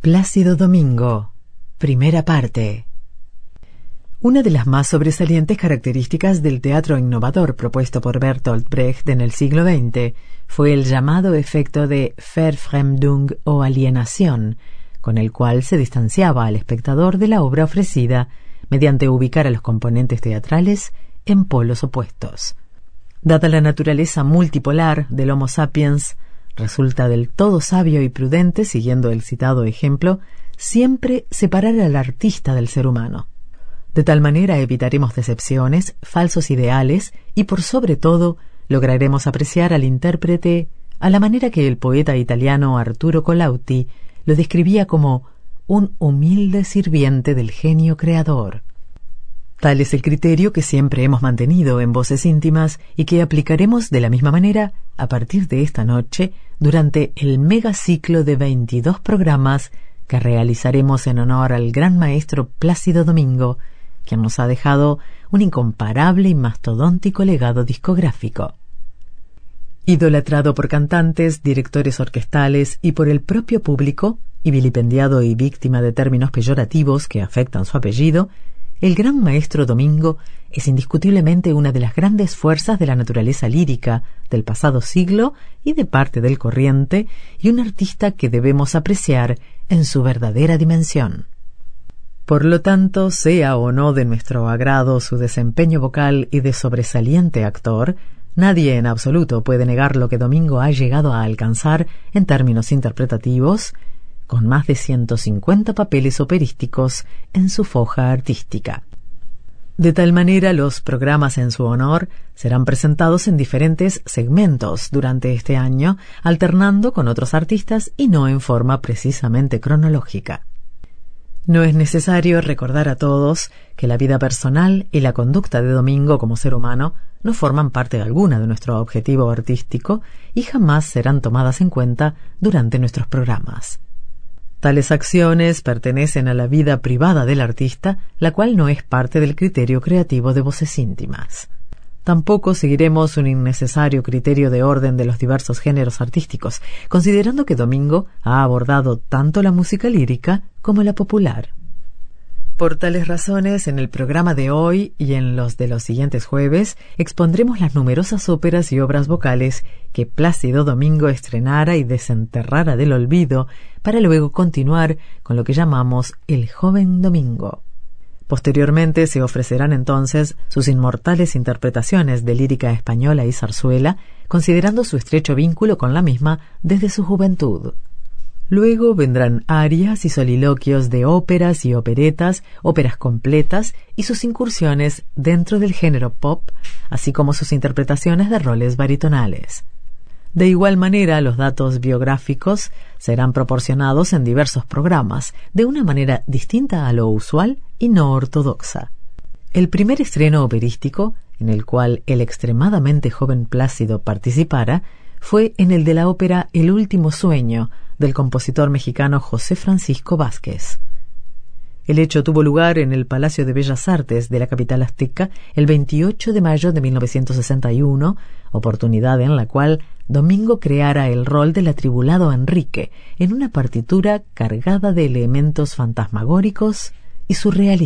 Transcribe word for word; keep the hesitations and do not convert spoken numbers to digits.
Plácido Domingo, primera parte. Una de las más sobresalientes características del teatro innovador propuesto por Bertolt Brecht en el siglo veinte fue el llamado efecto de Verfremdung o alienación, con el cual se distanciaba al espectador de la obra ofrecida mediante ubicar a los componentes teatrales en polos opuestos. Dada la naturaleza multipolar del Homo sapiens, resulta del todo sabio y prudente, siguiendo el citado ejemplo, siempre separar al artista del ser humano. De tal manera evitaremos decepciones, falsos ideales y, por sobre todo, lograremos apreciar al intérprete a la manera que el poeta italiano Arturo Colautti lo describía como un humilde sirviente del genio creador. Tal es el criterio que siempre hemos mantenido en Voces Íntimas y que aplicaremos de la misma manera a partir de esta noche durante el megaciclo de veintidós programas que realizaremos en honor al gran maestro Plácido Domingo, quien nos ha dejado un incomparable y mastodóntico legado discográfico. Idolatrado por cantantes, directores orquestales y por el propio público, y vilipendiado y víctima de términos peyorativos que afectan su apellido, el gran maestro Domingo es indiscutiblemente una de las grandes fuerzas de la naturaleza lírica del pasado siglo y de parte del corriente, y un artista que debemos apreciar en su verdadera dimensión. Por lo tanto, sea o no de nuestro agrado su desempeño vocal y de sobresaliente actor, nadie en absoluto puede negar lo que Domingo ha llegado a alcanzar en términos interpretativos, con más de ciento cincuenta papeles operísticos en su foja artística. De tal manera, los programas en su honor serán presentados en diferentes segmentos durante este año, alternando con otros artistas y no en forma precisamente cronológica. No es necesario recordar a todos que la vida personal y la conducta de Domingo como ser humano no forman parte alguna de nuestro objetivo artístico y jamás serán tomadas en cuenta durante nuestros programas. Tales acciones pertenecen a la vida privada del artista, la cual no es parte del criterio creativo de Voces Íntimas. Tampoco seguiremos un innecesario criterio de orden de los diversos géneros artísticos, considerando que Domingo ha abordado tanto la música lírica como la popular. Por tales razones, en el programa de hoy y en los de los siguientes jueves, expondremos las numerosas óperas y obras vocales que Plácido Domingo estrenara y desenterrara del olvido, para luego continuar con lo que llamamos el joven Domingo. Posteriormente se ofrecerán entonces sus inmortales interpretaciones de lírica española y zarzuela, considerando su estrecho vínculo con la misma desde su juventud. Luego vendrán arias y soliloquios de óperas y operetas, óperas completas y sus incursiones dentro del género pop, así como sus interpretaciones de roles baritonales. De igual manera, los datos biográficos serán proporcionados en diversos programas, de una manera distinta a lo usual y no ortodoxa. El primer estreno operístico, en el cual el extremadamente joven Plácido participara, fue en el de la ópera El último sueño, del compositor mexicano José Francisco Vázquez. El hecho tuvo lugar en el Palacio de Bellas Artes de la capital azteca el veintiocho de mayo de mil novecientos sesenta y uno, oportunidad en la cual Domingo creara el rol del atribulado Enrique en una partitura cargada de elementos fantasmagóricos y surrealistas.